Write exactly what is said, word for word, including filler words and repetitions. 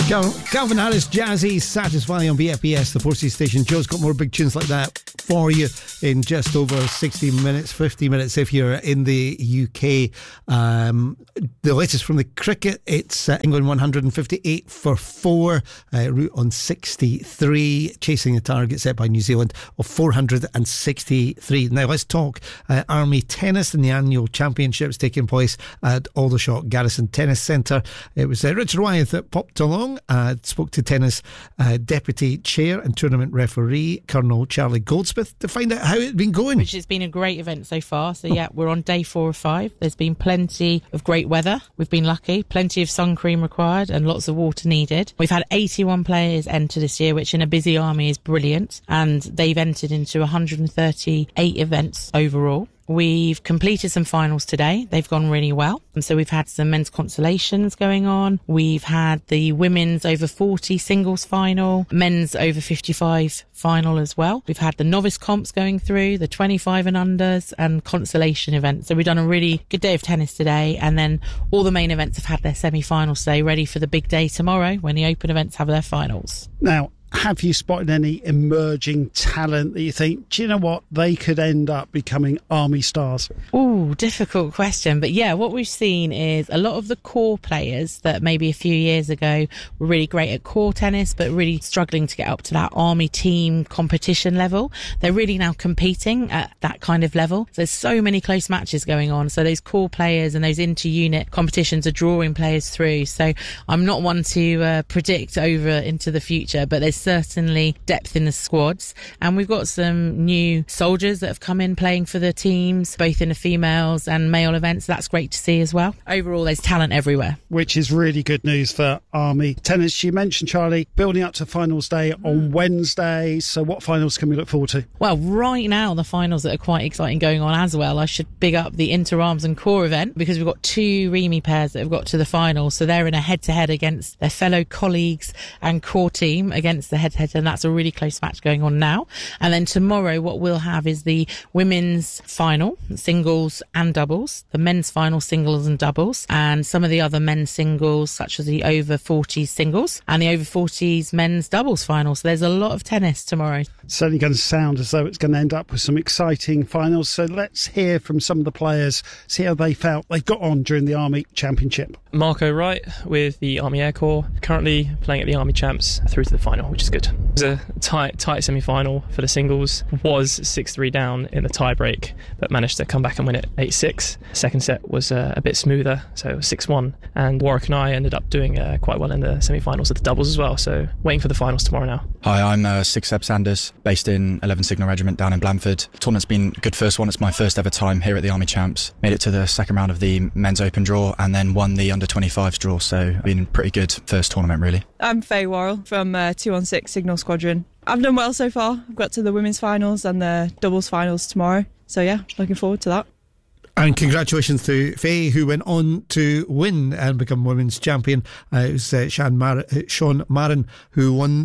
Cal- Calvin Harris, Jazzy, Satisfy on B F B S, the Portsea station. Joe's got more big tunes like that for you in just over sixty minutes, fifty minutes if you're in the U K. Um, the latest from the cricket, it's uh, England one hundred fifty-eight for four, uh, route on sixty-three, chasing the target set by New Zealand of four hundred sixty-three. Now let's talk uh, Army Tennis and the annual championships taking place at Aldershot Garrison Tennis Centre. It was uh, Richard Wyeth that popped along, uh, spoke to tennis uh, deputy chair and tournament referee Colonel Charlie Goldsmith to find out how it's been going. Which has been a great event so far. So yeah, we're on day four or five. There's been plenty of great weather. We've been lucky. Plenty of sun cream required and lots of water needed. We've had eighty-one players enter this year, which in a busy army is brilliant. And they've entered into one hundred thirty-eight events overall. We've completed some finals today. They've gone really well. And so we've had some men's consolations going on. We've had the women's over forty singles final, men's over fifty-five final as well. We've had the novice comps going through, the twenty-five and unders and consolation events. So we've done a really good day of tennis today. And then all the main events have had their semi-finals today, ready for the big day tomorrow when the open events have their finals. Now, have you spotted any emerging talent that you think, do you know what, they could end up becoming Army stars? Ooh, difficult question. But yeah, what we've seen is a lot of the core players that maybe a few years ago were really great at core tennis, but really struggling to get up to that Army team competition level. They're really now competing at that kind of level. There's so many close matches going on. So those core players and those inter-unit competitions are drawing players through. So I'm not one to uh, predict over into the future, but there's certainly depth in the squads, and we've got some new soldiers that have come in playing for the teams, both in the females and male events. That's great to see as well. Overall, there's talent everywhere, which is really good news for Army Tennis. You mentioned, Charlie, building up to finals day on Wednesday, so what finals can we look forward to? Well, right now the finals that are quite exciting going on as well. I should big up the inter-arms and core event, because we've got two Remy pairs that have got to the finals, so they're in a head-to-head against their fellow colleagues and core team against the head-to-head, and that's a really close match going on now. And then tomorrow what we'll have is the women's final, singles and doubles, the men's final, singles and doubles, and some of the other men's singles such as the over forties singles and the over forties men's doubles final. So there's a lot of tennis tomorrow. Certainly going to sound as though it's going to end up with some exciting finals, so let's hear from some of the players, see how they felt they got on during the Army Championship. Marco Wright with the Army Air Corps, currently playing at the Army Champs through to the final, which is good. It was a tight tight semi-final for the singles, was six three down in the tie-break, but managed to come back and win it eight six. Second set was uh, a bit smoother, so it was six one, and Warwick and I ended up doing uh, quite well in the semi-finals of the doubles as well, so waiting for the finals tomorrow now. Hi, I'm uh, Sig Seb Sanders, based in eleven Signal Regiment down in Blandford. The tournament's been a good first one. It's my first ever time here at the Army Champs. Made it to the second round of the men's open draw and then won the under twenty-fives draw, so been a pretty good first tournament really. I'm Faye Worrell from uh, two one six Signal Squadron. I've done well so far. I've got to the women's finals and the doubles finals tomorrow, so yeah, looking forward to that. And congratulations to Faye, who went on to win and become women's champion. Uh, it was uh, Sean, Mar- Sean Marin who won